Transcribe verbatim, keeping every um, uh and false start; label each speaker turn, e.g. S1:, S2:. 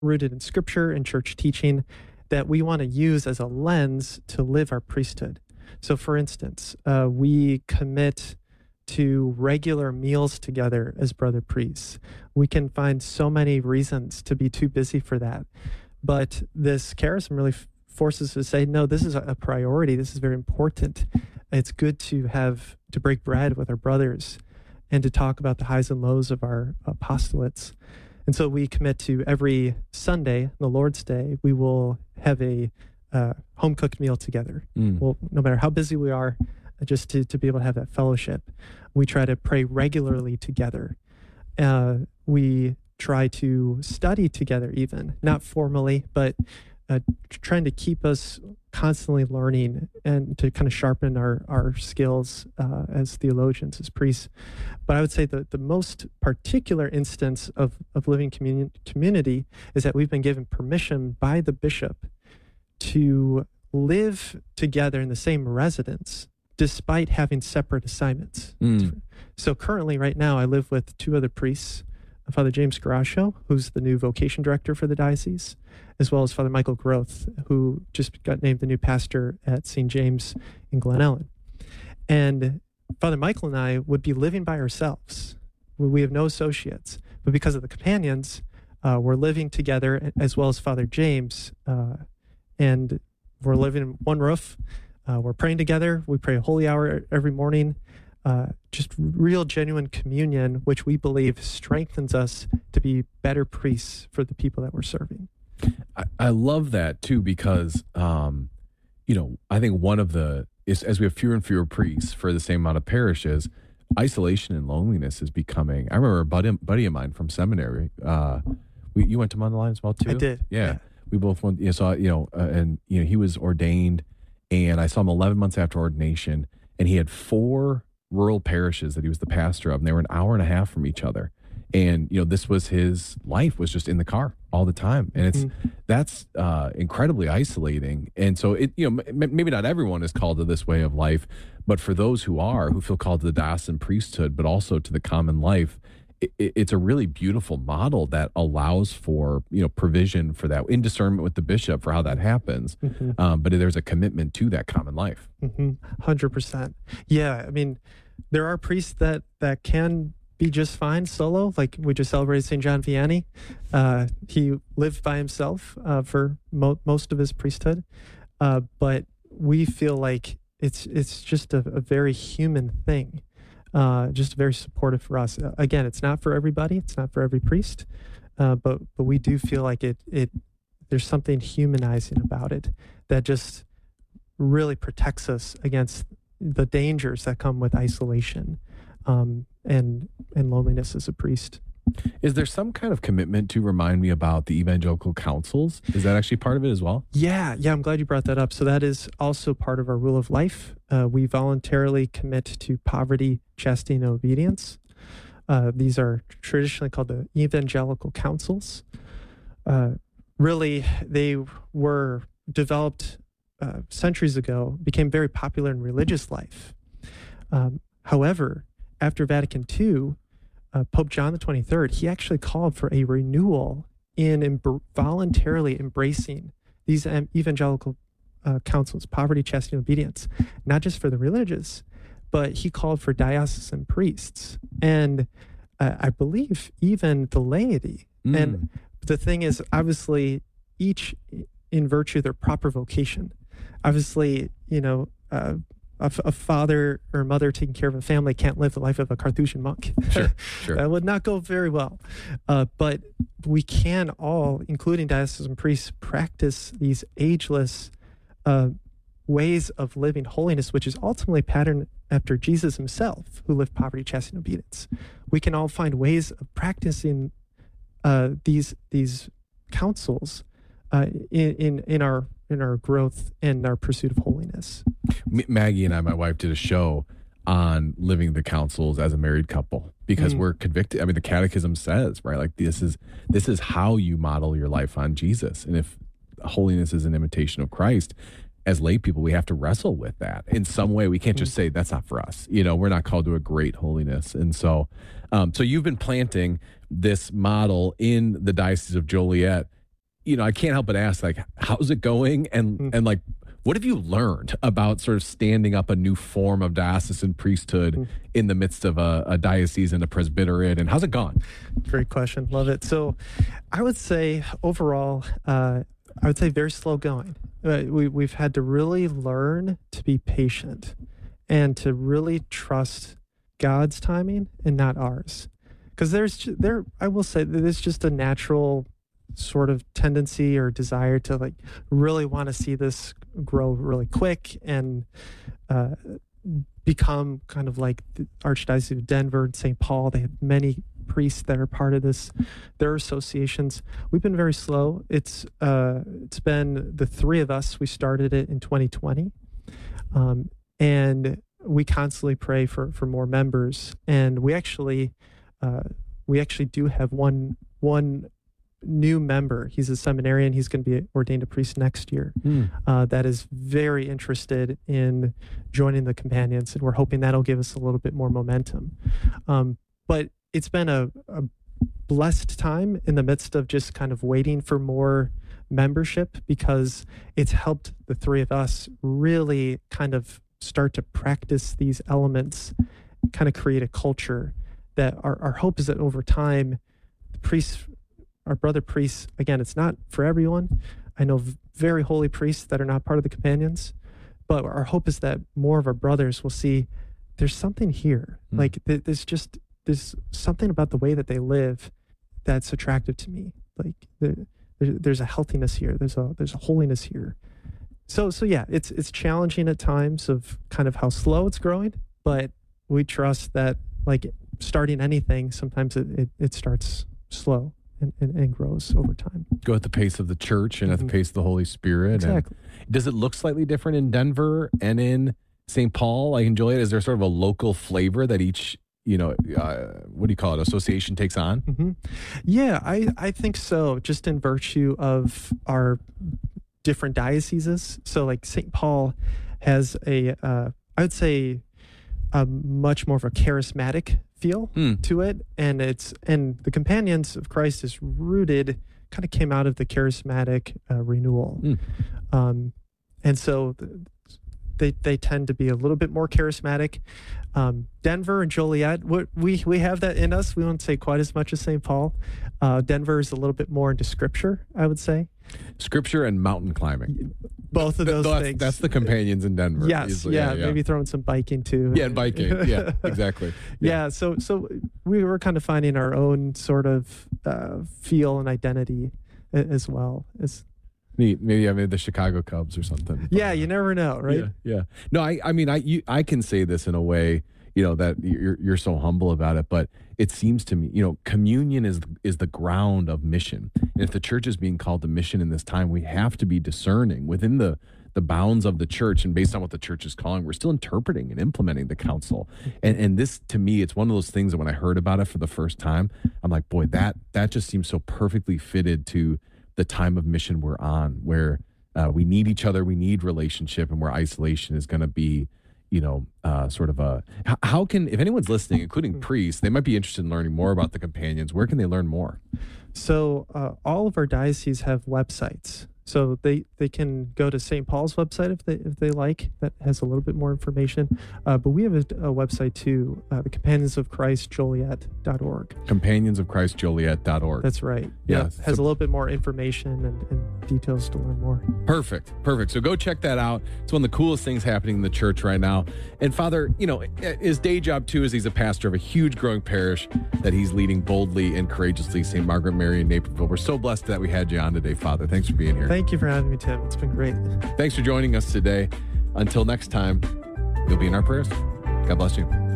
S1: rooted in Scripture and church teaching that we want to use as a lens to live our priesthood. So, for instance, uh, we commit to regular meals together as brother priests. We can find so many reasons to be too busy for that. But this charism really f- forces us to say, no, this is a priority. This is very important. It's good to have, to break bread with our brothers and to talk about the highs and lows of our apostolates. And so we commit to every Sunday, the Lord's Day, we will have a uh, home-cooked meal together. Mm. Well, no matter how busy we are, just to, to be able to have that fellowship. We try to pray regularly together. Uh, we try to study together even, not formally, but uh, trying to keep us constantly learning and to kind of sharpen our, our skills uh, as theologians, as priests. But I would say that the most particular instance of, of living communi- community is that we've been given permission by the bishop to live together in the same residence despite having separate assignments. Mm. So currently, right now, I live with two other priests, Father James Garasho, who's the new vocation director for the diocese, as well as Father Michael Groth, who just got named the new pastor at Saint James in Glen Ellen. And Father Michael and I would be living by ourselves. We have no associates, but because of the companions, uh, we're living together, as well as Father James, uh, and we're living in one roof. Uh, we're praying together. We pray a holy hour every morning. Uh, just real, genuine communion, which we believe strengthens us to be better priests for the people that we're serving.
S2: I, I love that too, because, um, you know, I think one of the, is as we have fewer and fewer priests for the same amount of parishes, isolation and loneliness is becoming, I remember a buddy, buddy of mine from seminary, uh, we, you went to Mundelein as well too?
S1: I did.
S2: Yeah.
S1: yeah.
S2: We both went, you know, saw, you know, uh, and, you know, he was ordained, and I saw him eleven months after ordination, and he had four rural parishes that he was the pastor of, and they were an hour and a half from each other. And, you know, this was his life, was just in the car all the time. And it's, mm-hmm. that's uh, incredibly isolating. And so it, you know, m- maybe not everyone is called to this way of life, but for those who are, who feel called to the diocesan priesthood, but also to the common life, it, it's a really beautiful model that allows for, you know, provision for that, in discernment with the bishop for how that happens. Mm-hmm. Um, but there's a commitment to that common life.
S1: Mm-hmm. one hundred percent. Yeah. I mean, there are priests that, that can be just fine solo. Like we just celebrated Saint John Vianney. Uh, he lived by himself uh, for mo- most of his priesthood. Uh, but we feel like it's it's just a, a very human thing. Uh, just very supportive for us. Uh, again, it's not for everybody. It's not for every priest. Uh, but but we do feel like it it there's something humanizing about it that just really protects us against the dangers that come with isolation um, and and loneliness as a priest.
S2: Is there some kind of commitment to remind me about the evangelical councils? Is that actually part of it as well?
S1: Yeah, yeah, I'm glad you brought that up. So that is also part of our rule of life. Uh, we voluntarily commit to poverty, chastity, and obedience. Uh, these are traditionally called the evangelical councils. Uh, really, they were developed uh, centuries ago, became very popular in religious life. Um, however, after Vatican Two, Uh, Pope John the twenty-third, he actually called for a renewal in em- voluntarily embracing these um, evangelical uh, councils, poverty, chastity, and obedience, not just for the religious, but he called for diocesan priests and uh, I believe even the laity. Mm. And the thing is, obviously, each in virtue of their proper vocation. Obviously, you know, uh, A, f- a father or mother taking care of a family can't live the life of a Carthusian monk.
S2: Sure, sure.
S1: That would not go very well. Uh, but we can all, including diocesan priests, practice these ageless uh, ways of living holiness, which is ultimately patterned after Jesus himself, who lived poverty, chastity, and obedience. We can all find ways of practicing uh, these these counsels uh, in, in in our in our growth and our pursuit of holiness.
S2: Maggie and I, my wife, did a show on living the councils as a married couple because mm. we're convicted. I mean, the catechism says, right, like this is this is how you model your life on Jesus. And if holiness is an imitation of Christ, as lay people, we have to wrestle with that in some way. We can't just say that's not for us. You know, we're not called to a great holiness. And so, um, so you've been planting this model in the Diocese of Joliet. you know, I can't help but ask, like, how's it going? And,
S1: Mm.
S2: and like, what have you learned about sort of standing up a new form of diocesan priesthood
S1: Mm.
S2: in the midst of a, a diocese and a presbyterate? And how's it gone?
S1: Great question. Love it. So I would say overall, uh, I would say very slow going. Uh, we, we've had to really learn to be patient and to really trust God's timing and not ours. Because there's ju- there, I will say that there's just a natural sort of tendency or desire to like really want to see this grow really quick and uh, become kind of like the Archdiocese of Denver and Saint Paul. They have many priests that are part of this, their associations. We've been very slow. It's uh, it's been the three of us. We started it in twenty twenty, um, and we constantly pray for for more members. And we actually uh, we actually do have one one. new member. He's a seminarian. He's going to be ordained a priest next year.
S2: Mm.
S1: Uh, that is very interested in joining the companions, and we're hoping that'll give us a little bit more momentum. Um, but it's been a, a blessed time in the midst of just kind of waiting for more membership, because it's helped the three of us really kind of start to practice these elements, kind of create a culture that our, our hope is that over time, the priests our brother priests, again, it's not for everyone. I know very holy priests that are not part of the companions, but our hope is that more of our brothers will see there's something here.
S2: Mm.
S1: Like th- there's just, there's something about the way that they live that's attractive to me. Like the, there, there's a healthiness here. There's a, there's a holiness here. So, so yeah, it's, it's challenging at times of kind of how slow it's growing, but we trust that like starting anything, sometimes it, it, it starts slow. And, and, and grows over time.
S2: Go at the pace of the church and mm-hmm. at the pace of the Holy Spirit.
S1: Exactly.
S2: And does it look slightly different in Denver and in Saint Paul? Like in Joliet, is there sort of a local flavor that each, you know, uh, what do you call it, association takes on?
S1: Mm-hmm. Yeah, I, I think so. Just in virtue of our different dioceses. So like Saint Paul has a, uh, I would say, a much more of a charismatic feel mm. to it, and it's and the Companions of Christ is rooted, kind of came out of the charismatic uh, renewal, mm. um, and so th- they they tend to be a little bit more charismatic. Um, Denver and Joliet, we, we we have that in us. We won't say quite as much as Saint Paul. Uh, Denver is a little bit more into Scripture, I would say.
S2: Scripture and mountain climbing.
S1: Both of those
S2: that's,
S1: things.
S2: That's the Companions in Denver.
S1: Yes, yeah, yeah, maybe throwing some biking too.
S2: Yeah, and biking. Yeah, exactly.
S1: Yeah. yeah, so so we were kind of finding our own sort of uh, feel and identity as well. As
S2: Neat. Maybe I made the Chicago Cubs or something.
S1: Yeah, you never know, right?
S2: Yeah. yeah. No, I I mean I you, I can say this in a way, you know, that you're you're so humble about it, but it seems to me, you know, communion is is the ground of mission. And if the church is being called to mission in this time, we have to be discerning within the the bounds of the church, and based on what the church is calling, we're still interpreting and implementing the counsel. And and this, to me, it's one of those things that when I heard about it for the first time, I'm like, boy, that that just seems so perfectly fitted to the time of mission we're on, where uh, we need each other, we need relationship, and where isolation is going to be, you know, uh, sort of a, how can, if anyone's listening, including priests, they might be interested in learning more about the Companions. Where can they learn more?
S1: So uh, all of our dioceses have websites. So they, they can go to Saint Paul's website if they if they like. That has a little bit more information. Uh, but we have a, a website too, uh, the Companions of Christ Joliet dot org.
S2: Companions of Christ Joliet dot org.
S1: That's right.
S2: Yeah.
S1: yeah. Has
S2: so,
S1: a little bit more information and, and details to learn more.
S2: Perfect. Perfect. So go check that out. It's one of the coolest things happening in the church right now. And Father, you know, his day job too is he's a pastor of a huge growing parish that he's leading boldly and courageously, Saint Margaret Mary in Naperville. We're so blessed that we had you on today, Father. Thanks for being here.
S1: Thank you for having me, Tim. It's been great.
S2: Thanks for joining us today. Until next time, you'll be in our prayers. God bless you.